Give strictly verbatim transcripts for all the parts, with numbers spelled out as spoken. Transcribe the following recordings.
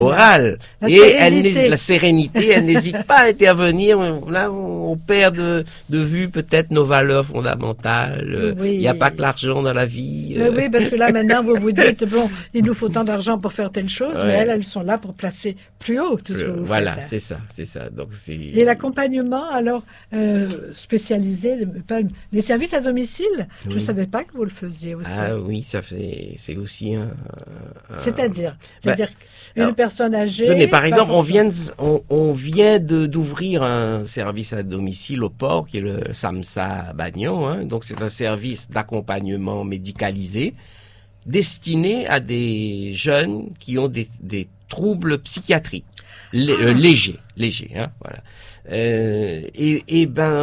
morale la et sérénité. elle, la sérénité, elle n'hésite pas à intervenir. Là, on perd de, de vue peut-être nos valeurs fondamentales. Oui. Il n'y a pas que l'argent dans la vie. Mais oui, parce que là maintenant vous vous dites bon, il nous faut tant d'argent pour faire telle chose, Ouais. mais elles, elles sont là pour placer plus haut tout ce que vous Voilà, faites. c'est ça, c'est ça. Donc c'est. Et l'accompagnement, alors, euh, spécialisé, pas, les services à domicile, oui. Je ne savais pas que vous le faisiez aussi. Ah oui, ça fait, c'est aussi un... un C'est-à-dire C'est-à-dire bah, une alors, personne âgée... Venez, par exemple, on vient, de, on, on vient de, d'ouvrir un service à domicile au port, qui est le SAMSA Bagnon. Hein. Donc c'est un service d'accompagnement médicalisé, destiné à des jeunes qui ont des, des troubles psychiatriques. Lé, ah. euh, légers, légers, hein, voilà. Euh, et, et ben,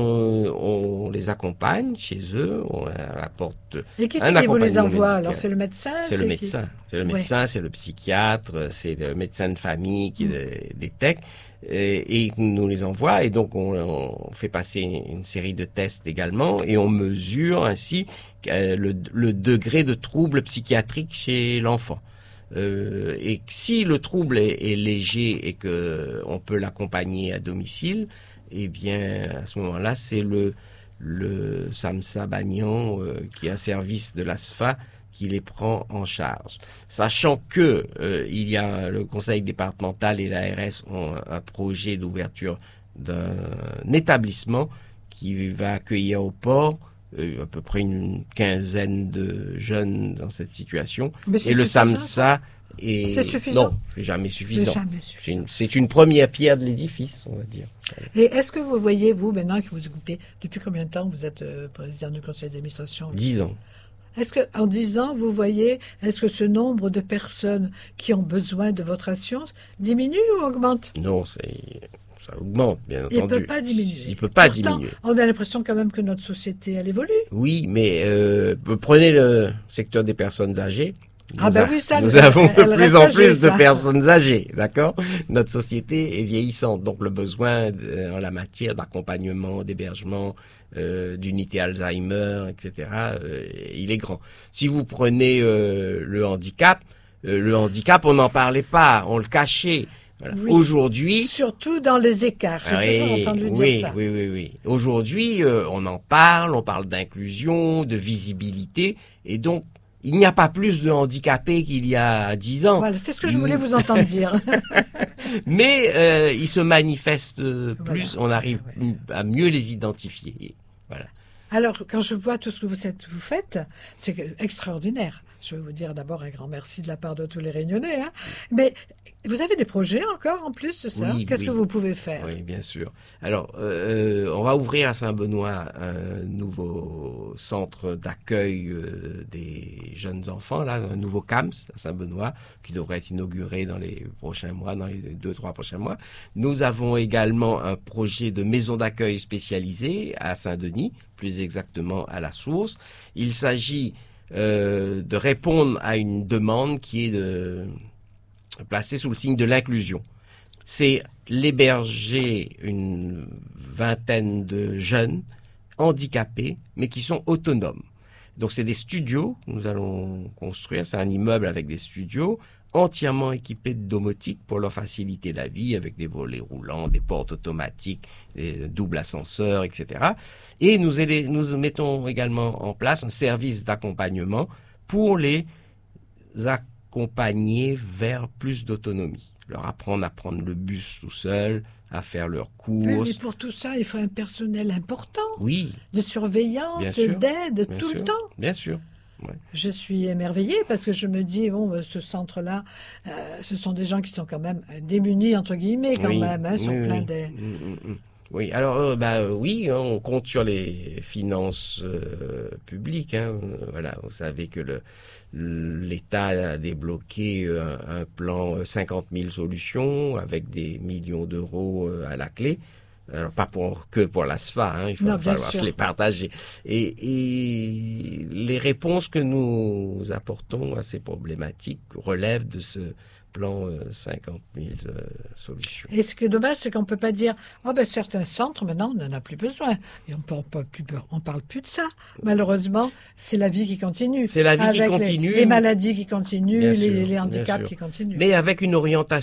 on les accompagne chez eux, on apporte. Et qui c'est qui vous les envoie? Alors c'est le médecin? C'est le médecin, c'est le médecin, ouais. C'est le psychiatre, c'est le médecin de famille qui mmh. détecte et, et nous les envoie. Et donc on, on fait passer une série de tests également et on mesure ainsi le, le degré de trouble psychiatrique chez l'enfant. Euh, et si le trouble est, est léger et que on peut l'accompagner à domicile, eh bien à ce moment-là, c'est le le SAMSA Bagnon euh, qui est un service de l'A S F A qui les prend en charge. Sachant que euh, il y a le conseil départemental et l'A R S ont un, un projet d'ouverture d'un établissement qui va accueillir au port à peu près une quinzaine de jeunes dans cette situation. Et le SAMSA est... C'est suffisant? Non, c'est jamais suffisant. C'est jamais suffisant. C'est une, c'est une première pierre de l'édifice, on va dire. Et est-ce que vous voyez, vous, maintenant que vous occupez, depuis combien de temps vous êtes euh, président du conseil d'administration? Dix ans. Est-ce que, en dix ans, vous voyez, est-ce que ce nombre de personnes qui ont besoin de votre action diminue ou augmente? Non, c'est... ça augmente, bien entendu. Il ne peut pas diminuer. Il ne peut pas Pourtant, diminuer. On a l'impression quand même que notre société, elle évolue. Oui, mais euh, prenez le secteur des personnes âgées. Ah ben oui, ça, nous elle, avons elle, de elle plus en plus ça. de personnes âgées, d'accord? Notre société est vieillissante, donc le besoin de, en la matière d'accompagnement, d'hébergement, euh, d'unité Alzheimer, et cetera, euh, il est grand. Si vous prenez euh, le handicap, euh, le handicap, on n'en parlait pas, on le cachait. Voilà. Oui, aujourd'hui, surtout dans les écarts, j'ai oui, toujours entendu oui, dire ça. Oui, oui, oui. Aujourd'hui, euh, on en parle, on parle d'inclusion, de visibilité, et donc il n'y a pas plus de handicapés qu'il y a dix ans. Voilà, c'est ce que je voulais vous entendre dire. Mais euh, ils se manifestent plus, voilà. On arrive voilà. à mieux les identifier. Voilà. Alors, quand je vois tout ce que vous faites, c'est extraordinaire. Je vais vous dire d'abord un grand merci de la part de tous les Réunionnais. Hein. Mais vous avez des projets encore en plus de ça? Oui, Qu'est-ce oui. que vous pouvez faire? Oui, bien sûr. Alors, euh, on va ouvrir à Saint-Benoît un nouveau centre d'accueil euh, des jeunes enfants, là, un nouveau C A M S à Saint-Benoît, qui devrait être inauguré dans les prochains mois, dans les deux, trois prochains mois. Nous avons également un projet de maison d'accueil spécialisée à Saint-Denis, plus exactement à la Source. Il s'agit euh, de répondre à une demande qui est de placée sous le signe de l'inclusion. C'est l'héberger une vingtaine de jeunes handicapés, mais qui sont autonomes. Donc c'est des studios, nous allons construire, c'est un immeuble avec des studios, entièrement équipés de domotique pour leur faciliter la vie, avec des volets roulants, des portes automatiques, des doubles ascenseurs, et cetera. Et nous, nous mettons également en place un service d'accompagnement pour les accompagner vers plus d'autonomie. Leur apprendre à prendre le bus tout seul, à faire leurs courses. Oui, mais pour tout ça, il faut un personnel important. Oui. De surveillance, d'aide, tout sûr, le temps. Bien sûr. Ouais. Je suis émerveillée parce que je me dis, bon, ce centre-là, euh, ce sont des gens qui sont quand même démunis, entre guillemets, quand oui, même, hein, sont oui, plein oui. de... Mmh, mmh. Oui, alors, euh, bah, oui, hein, on compte sur les finances euh, publiques. Hein, voilà, vous savez que le, l'État a débloqué un, un plan cinquante mille solutions avec des millions d'euros euh, à la clé. Alors, pas pour, que pour l'A S F A, hein, il faut non, falloir sûr. se les partager. Et, et les réponses que nous apportons à ces problématiques relèvent de ce, plan euh, cinquante mille euh, solutions. Et ce qui est dommage, c'est qu'on ne peut pas dire « Oh ben certains centres, maintenant, on n'en a plus besoin. » Et on ne parle plus, on parle plus de ça. Malheureusement, c'est la vie qui continue. C'est la vie avec qui continue. Les, les maladies qui continuent, Bien les, sûr, les handicaps bien sûr. qui continuent. Mais avec une orientation